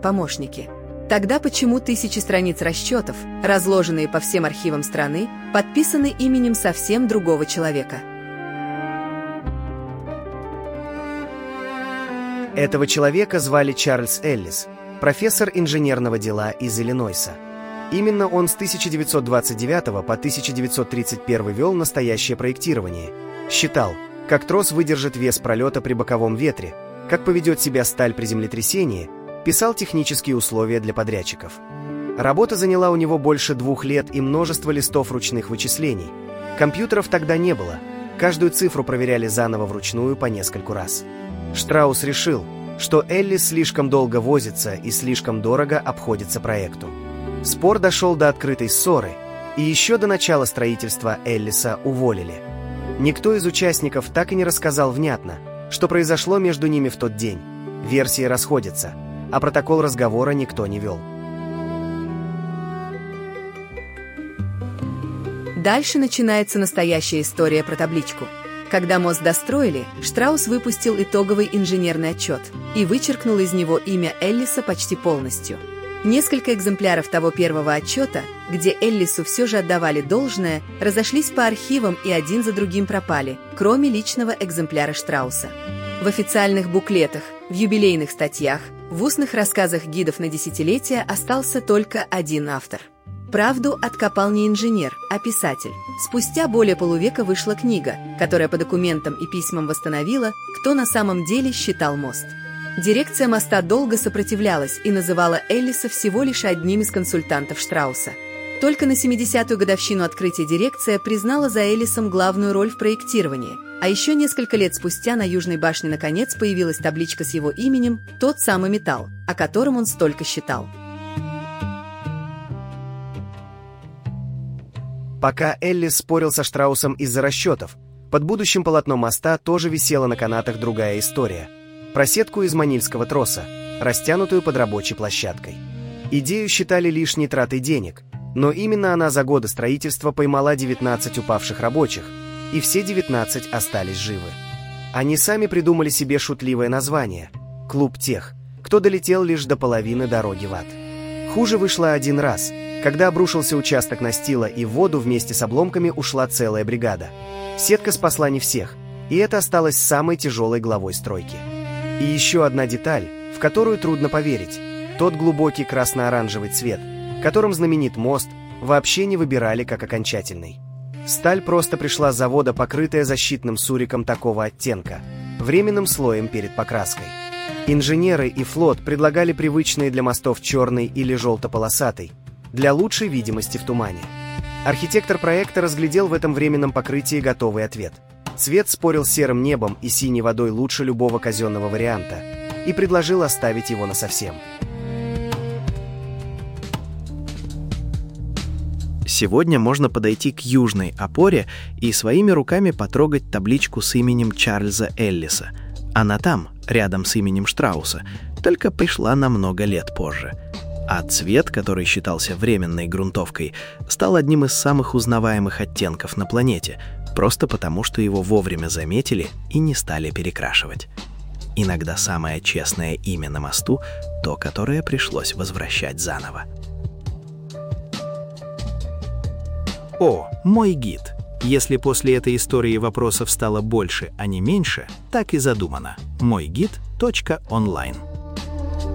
помощники. Тогда почему тысячи страниц расчетов, разложенные по всем архивам страны, подписаны именем совсем другого человека? Этого человека звали Чарльз Эллис, профессор инженерного дела из Иллинойса. Именно он с 1929 по 1931 вел настоящее проектирование. Считал, как трос выдержит вес пролета при боковом ветре, как поведет себя сталь при землетрясении, писал технические условия для подрядчиков. Работа заняла у него больше 2 лет и множество листов ручных вычислений. Компьютеров тогда не было, каждую цифру проверяли заново вручную по нескольку раз. Штраус решил, что Эллис слишком долго возится и слишком дорого обходится проекту. Спор дошел до открытой ссоры, и еще до начала строительства Эллиса уволили. Никто из участников так и не рассказал внятно, что произошло между ними в тот день. Версии расходятся, а протокол разговора никто не вел. Дальше начинается настоящая история про табличку. Когда мост достроили, Штраус выпустил итоговый инженерный отчет и вычеркнул из него имя Эллиса почти полностью. Несколько экземпляров того первого отчета, где Эллису все же отдавали должное, разошлись по архивам и один за другим пропали, кроме личного экземпляра Штрауса. В официальных буклетах, в юбилейных статьях, в устных рассказах гидов на десятилетия остался только один автор. Правду откопал не инженер, а писатель. Спустя более полувека вышла книга, которая по документам и письмам восстановила, кто на самом деле считал мост. Дирекция моста долго сопротивлялась и называла Эллиса всего лишь одним из консультантов Штрауса. Только на 70-ю годовщину открытия дирекция признала за Эллисом главную роль в проектировании, а еще несколько лет спустя на Южной башне наконец появилась табличка с его именем, тот самый металл, о котором он столько считал. Пока Эллис спорил со Штраусом из-за расчетов, под будущим полотном моста тоже висела на канатах другая история. Про сетку из манильского троса, растянутую под рабочей площадкой. Идею считали лишней тратой денег, но именно она за годы строительства поймала 19 упавших рабочих, и все 19 остались живы. Они сами придумали себе шутливое название – «Клуб тех, кто долетел лишь до половины дороги в ад». Хуже вышло один раз, когда обрушился участок настила и в воду вместе с обломками ушла целая бригада. Сетка спасла не всех, и это осталось самой тяжелой главой стройки. И еще одна деталь, в которую трудно поверить. Тот глубокий красно-оранжевый цвет, которым знаменит мост, вообще не выбирали как окончательный. Сталь просто пришла с завода, покрытая защитным суриком такого оттенка, временным слоем перед покраской. Инженеры и флот предлагали привычные для мостов черный или желто-полосатый, для лучшей видимости в тумане. Архитектор проекта разглядел в этом временном покрытии готовый ответ. Цвет спорил с серым небом и синей водой лучше любого казенного варианта и предложил оставить его насовсем. Сегодня можно подойти к южной опоре и своими руками потрогать табличку с именем Чарльза Эллиса. Она там, рядом с именем Штрауса, только пришла на много лет позже. А цвет, который считался временной грунтовкой, стал одним из самых узнаваемых оттенков на планете, просто потому, что его вовремя заметили и не стали перекрашивать. Иногда самое честное имя на мосту – то, которое пришлось возвращать заново. О, мой гид! Если после этой истории вопросов стало больше, а не меньше, так и задумано. Мойгид.онлайн